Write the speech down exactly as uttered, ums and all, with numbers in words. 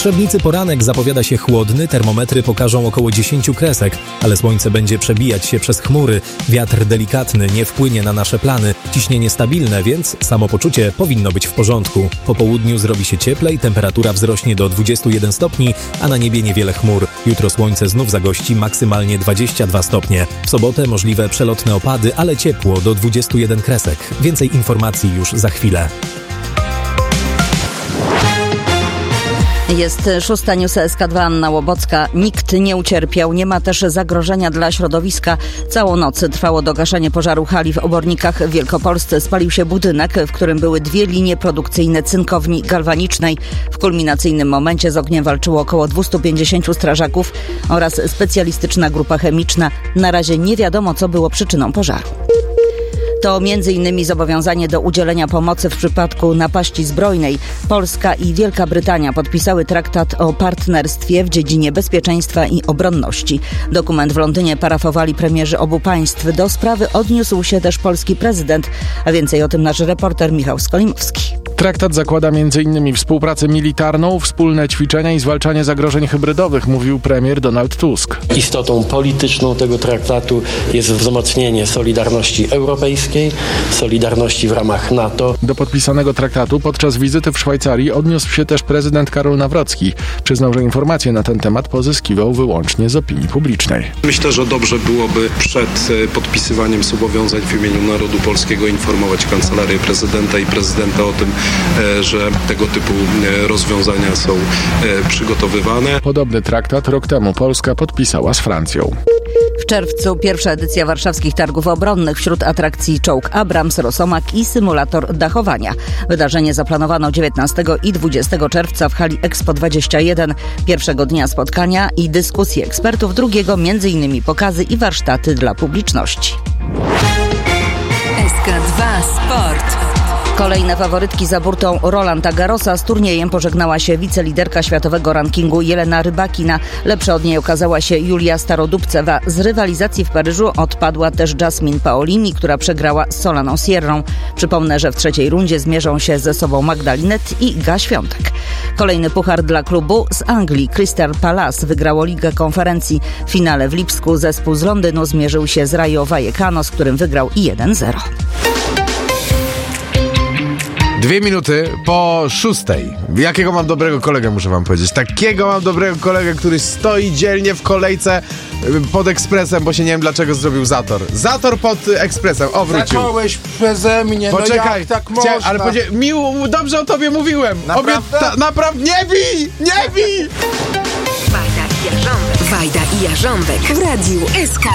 Trzebnicy poranek zapowiada się chłodny, termometry pokażą około dziesięć kresek, ale słońce będzie przebijać się przez chmury. Wiatr delikatny nie wpłynie na nasze plany. Ciśnienie stabilne, więc samopoczucie powinno być w porządku. Po południu zrobi się cieplej, temperatura wzrośnie do dwudziestu jeden stopni, a na niebie niewiele chmur. Jutro słońce znów zagości maksymalnie dwadzieścia dwa stopnie. W sobotę możliwe przelotne opady, ale ciepło do dwudziestu jeden kresek. Więcej informacji już za chwilę. Jest szósta News S K dwa, Anna Łobocka. Nikt nie ucierpiał, nie ma też zagrożenia dla środowiska. Całą noc trwało dogaszanie pożaru hali w Obornikach w Wielkopolsce. Spalił się budynek, w którym były dwie linie produkcyjne cynkowni galwanicznej. W kulminacyjnym momencie z ogniem walczyło około dwieście pięćdziesięciu strażaków oraz specjalistyczna grupa chemiczna. Na razie nie wiadomo, co było przyczyną pożaru. To między innymi zobowiązanie do udzielenia pomocy w przypadku napaści zbrojnej. Polska i Wielka Brytania podpisały traktat o partnerstwie w dziedzinie bezpieczeństwa i obronności. Dokument w Londynie parafowali premierzy obu państw. Do sprawy odniósł się też polski prezydent, a więcej o tym nasz reporter Michał Skolimowski. Traktat zakłada między innymi współpracę militarną, wspólne ćwiczenia i zwalczanie zagrożeń hybrydowych, mówił premier Donald Tusk. Istotą polityczną tego traktatu jest wzmocnienie solidarności europejskiej, solidarności w ramach NATO. Do podpisanego traktatu podczas wizyty w Szwajcarii odniósł się też prezydent Karol Nawrocki. Przyznał, że informacje na ten temat pozyskiwał wyłącznie z opinii publicznej. Myślę, że dobrze byłoby przed podpisywaniem zobowiązań w imieniu narodu polskiego informować Kancelarię Prezydenta i Prezydenta o tym, że tego typu rozwiązania są przygotowywane. Podobny traktat rok temu Polska podpisała z Francją. W czerwcu pierwsza edycja warszawskich targów obronnych. Wśród atrakcji czołg Abrams, Rosomak i symulator dachowania. Wydarzenie zaplanowano dziewiętnastego i dwudziestego czerwca w hali Expo dwadzieścia jeden. Pierwszego dnia spotkania i dyskusje ekspertów, drugiego między innymi pokazy i warsztaty dla publiczności. S K dwa Sport. Kolejne faworytki za burtą Rolanda Garrosa. Z turniejem pożegnała się wiceliderka światowego rankingu Jelena Rybakina. Lepsza od niej okazała się Julia Starodubcewa. Z rywalizacji w Paryżu odpadła też Jasmine Paolini, która przegrała z Solaną Sierrą. Przypomnę, że w trzeciej rundzie zmierzą się ze sobą Magdalinet i Ga Świątek. Kolejny puchar dla klubu z Anglii. Crystal Palace wygrało Ligę Konferencji. W finale w Lipsku zespół z Londynu zmierzył się z Rayo Vallecano, z którym wygrał jeden zero. Dwie minuty po szóstej. Jakiego mam dobrego kolegę, muszę wam powiedzieć. Takiego mam dobrego kolegę, który stoi dzielnie w kolejce pod ekspresem, bo się nie wiem dlaczego zrobił zator. Zator pod ekspresem. O, wrócił. Zacząłeś przeze mnie, Poczekaj, no jak tak można? Ale podzie- miło, dobrze o tobie mówiłem. Naprawdę? Obie- naprawdę, nie bij! Nie bij! Wajda i Jarząbek. Wajda i Jarząbek w Radiu S K